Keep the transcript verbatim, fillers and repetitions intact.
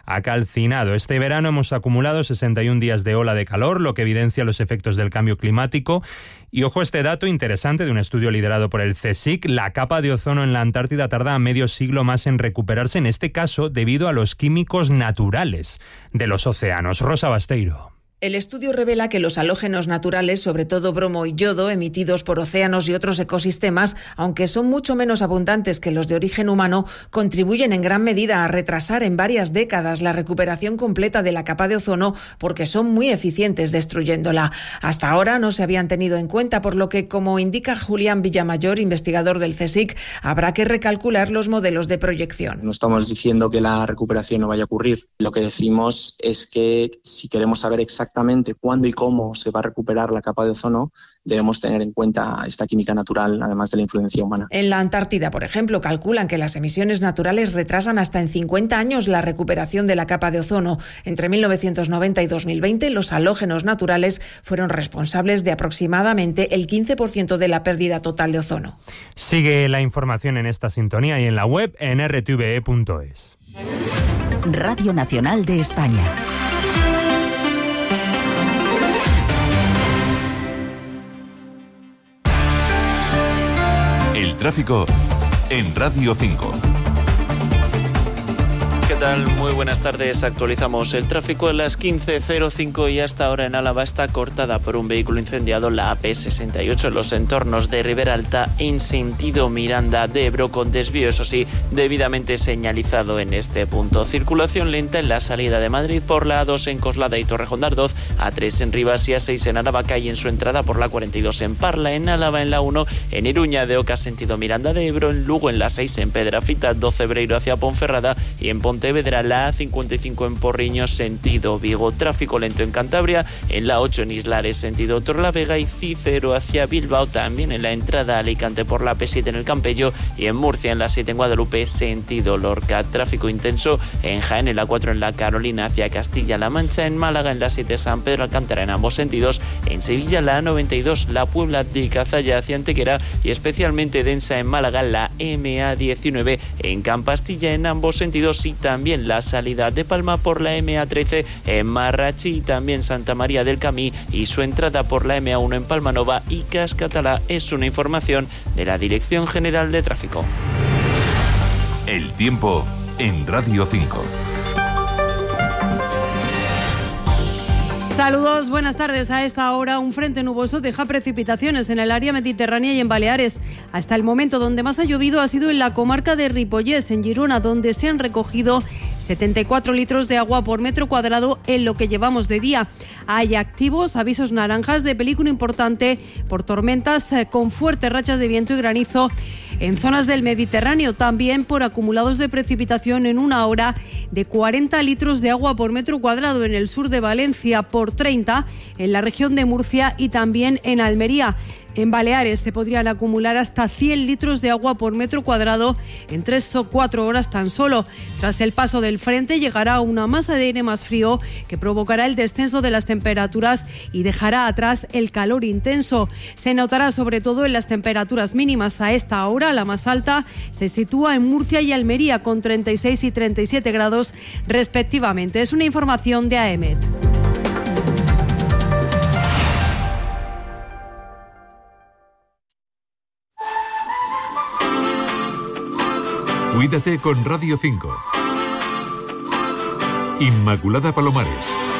ha calcinado. Este verano hemos acumulado sesenta y un días de ola de calor, lo que evidencia los efectos del cambio climático. Y ojo este dato interesante de un estudio liderado por el CSIC: la capa de ozono en la Antártida tarda medio siglo más en recuperarse, en este caso debido a los químicos naturales de los océanos. Rosa Basteiro. El estudio revela que los halógenos naturales, sobre todo bromo y yodo, emitidos por océanos y otros ecosistemas, aunque son mucho menos abundantes que los de origen humano, contribuyen en gran medida a retrasar en varias décadas la recuperación completa de la capa de ozono porque son muy eficientes destruyéndola. Hasta ahora no se habían tenido en cuenta, por lo que, como indica Julián Villamayor, investigador del CSIC, habrá que recalcular los modelos de proyección. No estamos diciendo que la recuperación no vaya a ocurrir. Lo que decimos es que si queremos saber exactamente Exactamente cuándo y cómo se va a recuperar la capa de ozono, debemos tener en cuenta esta química natural, además de la influencia humana. En la Antártida, por ejemplo, calculan que las emisiones naturales retrasan hasta en cincuenta años la recuperación de la capa de ozono. Entre mil novecientos noventa y dos mil veinte, los halógenos naturales fueron responsables de aproximadamente el quince por ciento de la pérdida total de ozono. Sigue la información en esta sintonía y en la web en r t v e punto es. Radio Nacional de España. El tráfico en Radio cinco. ¿Qué tal? Muy buenas tardes. Actualizamos el tráfico a las quince cero cinco y hasta ahora en Álava está cortada por un vehículo incendiado la A P sesenta y ocho en los entornos de Ribera Alta en sentido Miranda de Ebro, con desvío, eso sí, debidamente señalizado en este punto. Circulación lenta en la salida de Madrid por la A dos en Coslada y Torrejón de Ardoz, A tres en Rivas y A seis en Aravaca y en su entrada por la cuarenta y dos en Parla, en Álava en la uno, en Iruña de Oca sentido Miranda de Ebro, en Lugo en la seis en Pedrafita, doce Breiro hacia Ponferrada y en Pontevedra la A cincuenta y cinco en Porriño sentido Vigo. Tráfico lento en Cantabria, en la ocho en Islares sentido Torlavega y Cícero hacia Bilbao, también en la entrada a Alicante por la P siete en el Campello y en Murcia en la siete en Guadalupe sentido Lorca. Tráfico intenso en Jaén en la cuatro en la Carolina hacia Castilla-La Mancha, en Málaga en la siete San Pedro Alcántara en ambos sentidos, en Sevilla la A noventa y dos la Puebla de Cazalla hacia Antequera y especialmente densa en Málaga la M A diecinueve en Campastilla en ambos sentidos y también la salida de Palma por la M A trece en Marrachi y también Santa María del Camí y su entrada por la M A uno en Palmanova y Cascatalá. Es una información de la Dirección General de Tráfico. El tiempo en Radio cinco. Saludos, buenas tardes. A esta hora un frente nuboso deja precipitaciones en el área mediterránea y en Baleares. Hasta el momento donde más ha llovido ha sido en la comarca de Ripollés, en Girona, donde se han recogido setenta y cuatro litros de agua por metro cuadrado en lo que llevamos de día. Hay activos avisos naranjas de peligro importante por tormentas con fuertes rachas de viento y granizo en zonas del Mediterráneo, también por acumulados de precipitación en una hora de cuarenta litros de agua por metro cuadrado en el sur de Valencia, por treinta en la región de Murcia y también en Almería. En Baleares se podrían acumular hasta cien litros de agua por metro cuadrado en tres o cuatro horas tan solo. Tras el paso del frente llegará una masa de aire más frío que provocará el descenso de las temperaturas y dejará atrás el calor intenso. Se notará sobre todo en las temperaturas mínimas. A esta hora la más alta se sitúa en Murcia y Almería con treinta y seis y treinta y siete grados respectivamente. Es una información de A E M E T. Cuídate con Radio cinco. Inmaculada Palomares.